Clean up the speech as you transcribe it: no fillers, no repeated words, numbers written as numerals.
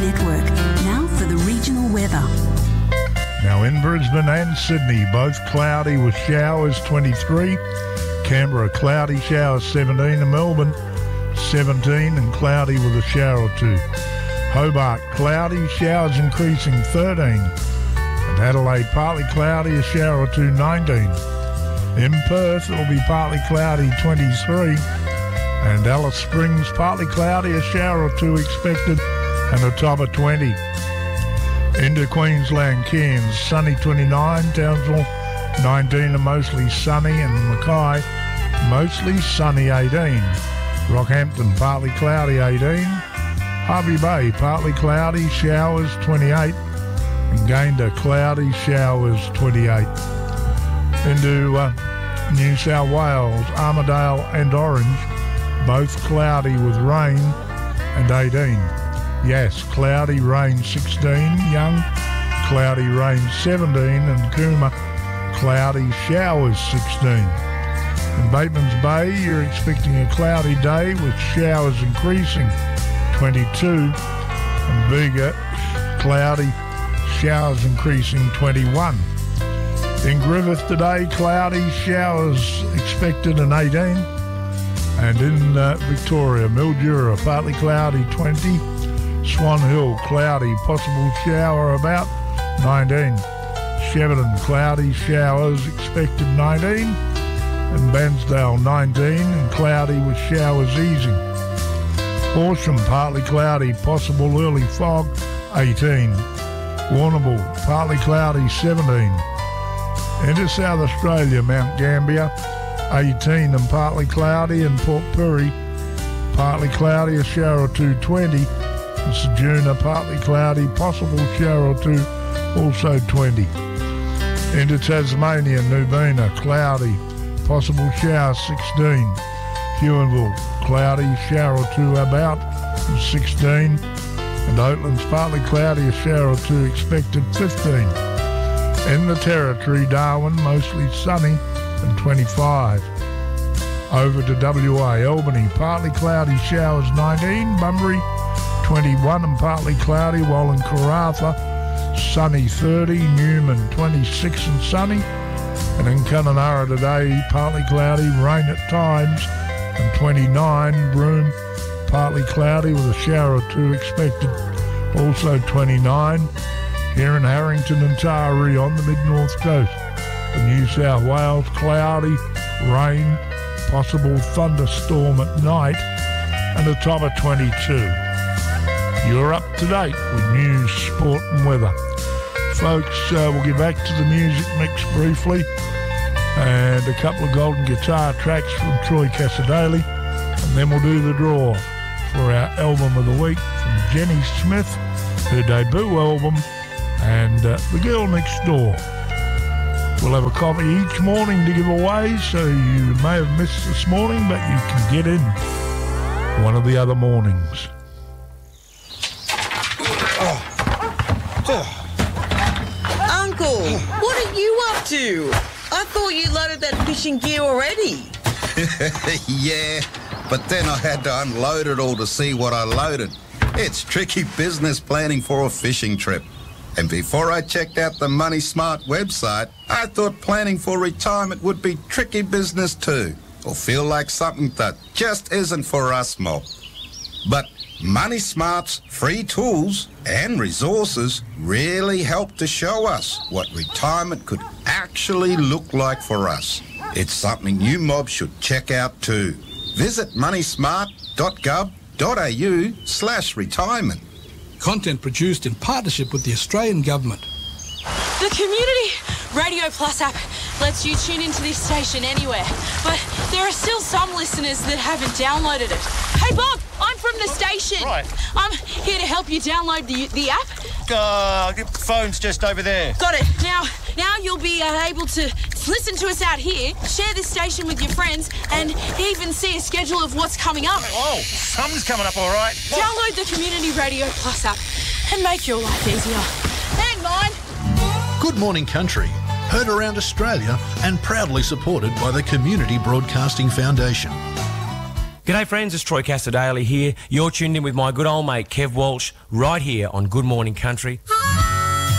Network. Now for the regional weather. Now in Brisbane and Sydney, both cloudy with showers, 23. Canberra, cloudy showers, 17. And Melbourne, 17 and cloudy with a shower or two. Hobart, cloudy, showers increasing, 13. And Adelaide, partly cloudy, a shower or two, 19. In Perth, it'll be partly cloudy, 23. And Alice Springs, partly cloudy, a shower or two expected, and a top of 20. Into Queensland, Cairns, sunny 29, Townsville 19 and mostly sunny, and Mackay mostly sunny 18. Rockhampton, partly cloudy 18. Hervey Bay, partly cloudy, showers 28. And Gayndah, cloudy, showers 28. Into New South Wales, Armidale and Orange, both cloudy with rain and 18. Yes, cloudy, rain 16. Young, cloudy, rain 17. And Cooma, cloudy, showers 16. In Batemans Bay, you're expecting a cloudy day with showers increasing, 22. And Bega, cloudy, showers increasing, 21. In Griffith today, cloudy, showers expected, and 18. And in Victoria, Mildura, partly cloudy, 20. Swan Hill, cloudy, possible shower about, 19. Shepparton, cloudy, showers expected, 19. And Bairnsdale, 19, and cloudy with showers easing. Horsham, partly cloudy, possible early fog, 18. Warrnambool, partly cloudy, 17. Into South Australia, Mount Gambier, 18 and partly cloudy, and Port Pirie, partly cloudy, a shower or two, 20. And Ceduna, partly cloudy, possible shower or two, also 20. Into Tasmania, Nubina, cloudy, possible shower, 16. Huonville, cloudy, shower or two about, 16. And Oatlands, partly cloudy, a shower or two expected, 15. In the Territory, Darwin, mostly sunny, and 25. Over to WA, Albany, partly cloudy, showers 19. Bunbury, 21 and partly cloudy, while in Karratha, sunny 30. Newman, 26 and sunny. And in Kununurra today, partly cloudy, rain at times, and 29. Broome, partly cloudy with a shower or two expected, also 29. Here in Harrington and Taree on the mid-north coast. In New South Wales, cloudy, rain, possible thunderstorm at night, and a top of 22. You're up to date with news, sport and weather. Folks, we'll get back to the music mix briefly, and a couple of golden guitar tracks from Troy Cassadaly, and then we'll do the draw for our album of the week from Jenny Smith, her debut album, and The Girl Next Door. We'll have a copy each morning to give away, so you may have missed this morning, but you can get in one of the other mornings. Uncle, what are you up to? I thought you loaded that fishing gear already. Yeah, but then I had to unload it all to see what I loaded. It's tricky business planning for a fishing trip. And before I checked out the Money Smart website, I thought planning for retirement would be tricky business too, or feel like something that just isn't for us mob. But Money Smart's free tools and resources really help to show us what retirement could actually look like for us. It's something you mob should check out too. Visit moneysmart.gov.au/retirement. Content produced in partnership with the Australian Government. The Community Radio Plus app lets you tune into this station anywhere, but there are still some listeners that haven't downloaded it. Hey Bob, I'm from the station. Right. I'm here to help you download the app. Phone's just over there. Got it. Now you'll be able to listen to us out here, share this station with your friends, and even see a schedule of what's coming up. Oh, something's coming up all right. Download the Community Radio Plus app and make your life easier. Hang on. Good Morning Country, heard around Australia and proudly supported by the Community Broadcasting Foundation. G'day friends, it's Troy Cassar-Daley here. You're tuned in with my good old mate Kev Walsh right here on Good Morning Country.